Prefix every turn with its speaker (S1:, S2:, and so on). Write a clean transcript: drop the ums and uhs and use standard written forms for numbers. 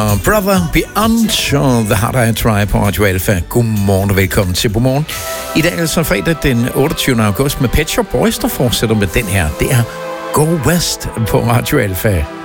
S1: var Brother Beyond og The Harder I Try på Radio Alpha. Godmorgen og velkommen til Godmorgen. I dag er det så fredag den 28. august med Pet Shop Boys, der fortsætter med den her. Det er Go West på Radio Alpha.